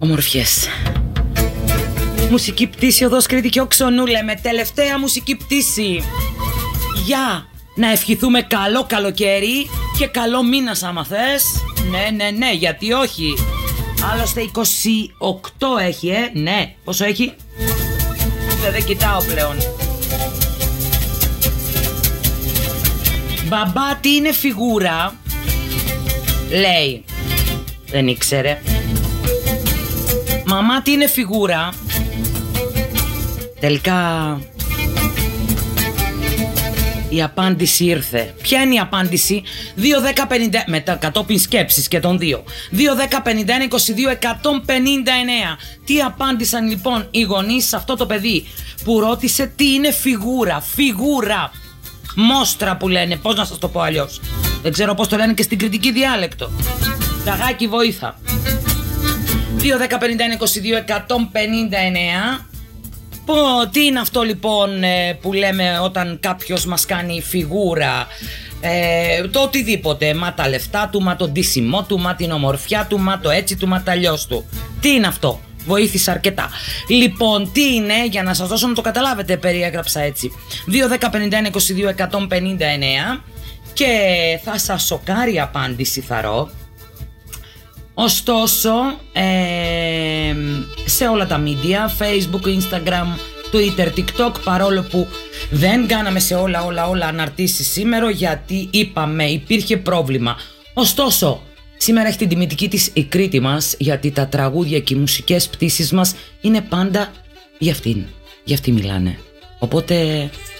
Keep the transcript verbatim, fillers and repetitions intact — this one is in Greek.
Ομορφιές. Μουσική πτήση οδός Κρήτη και Οξωνού λέμε. Τελευταία μουσική πτήση. Για να ευχηθούμε καλό καλοκαίρι και καλό μήνας άμα θες. Ναι, ναι, ναι, γιατί όχι. Άλλωστε είκοσι οκτώ έχει, ε. Ναι, πόσο έχει? Δεν, δεν κοιτάω πλέον. Μπαμπά, τι είναι φιγούρα? Λέει. Δεν ήξερε. Μαμά, τι είναι φιγούρα? Τελικά η απάντηση ήρθε. Ποια είναι η απάντηση? δύο δέκα πενήντα με τα κατόπιν σκέψεις και των δύο. δύο δέκα πενήντα ένα είκοσι δύο εκατόν πενήντα εννέα. Τι απάντησαν λοιπόν οι γονείς σε αυτό το παιδί που ρώτησε τι είναι φιγούρα? Φιγούρα. Μόστρα που λένε, πώς να σας το πω αλλιώς. Δεν ξέρω πώς το λένε και στην κρητική διάλεκτο. Ταγάκι βοήθα. δύο δέκα πενήντα ένα είκοσι δύο εκατόν πενήντα εννέα. Πω, τι είναι αυτό λοιπόν που λέμε όταν κάποιος μας κάνει φιγούρα? Ε, το οτιδήποτε, μα τα λεφτά του, μα το ντύσιμό του, μα την ομορφιά του, μα το έτσι του, μα τα αλλιώς του. Τι είναι αυτό? Βοήθησα αρκετά. Λοιπόν, τι είναι, για να σας δώσω να το καταλάβετε, περιέγραψα έτσι. δύο δέκα πενήντα ένα είκοσι δύο εκατόν πενήντα εννέα και θα σας σοκάρει η απάντηση, θαρώ. Ωστόσο, ε, σε όλα τα media, Facebook, Instagram, Twitter, TikTok, παρόλο που δεν κάναμε σε όλα όλα όλα αναρτήσεις σήμερα, γιατί είπαμε υπήρχε πρόβλημα. Ωστόσο, σήμερα έχει την τιμητική της η Κρήτη μας, γιατί τα τραγούδια και οι μουσικές πτήσεις μας είναι πάντα για αυτήν. Για αυτή μιλάνε. Οπότε